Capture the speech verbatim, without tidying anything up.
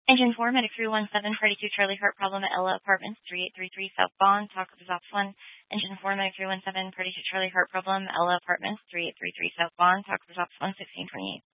Engine four, Medic three one seven, Party two, Charlie Heart Problem at Ella Apartments, three eight three three South Bond, Talk of Ops one. Engine four, Medic three one seven, Party two, Charlie Heart Problem, Ella Apartments, three eight three three South Bond, Talk of Ops one, sixteen twenty-eight.